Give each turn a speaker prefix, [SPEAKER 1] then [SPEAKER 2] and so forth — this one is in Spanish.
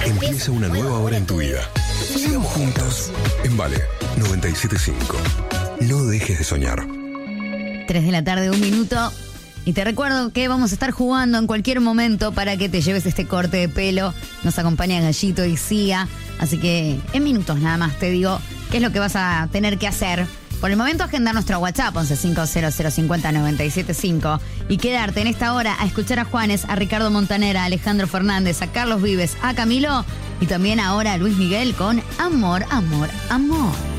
[SPEAKER 1] Empieza una nueva hora en tu vida. Sigamos juntos. En Vale 97.5. No dejes de soñar.
[SPEAKER 2] 3 de la tarde, 1 minuto. Y te recuerdo que vamos a estar jugando en cualquier momento para que te lleves este corte de pelo. Nos acompaña Gallito y Sia. Así que en minutos nada más te digo qué es lo que vas a tener que hacer. Por el momento, agendar nuestro WhatsApp 1150050975 y quedarte en esta hora a escuchar a Juanes, a Ricardo Montaner, a Alejandro Fernández, a Carlos Vives, a Camilo y también ahora a Luis Miguel con Amor, Amor, Amor.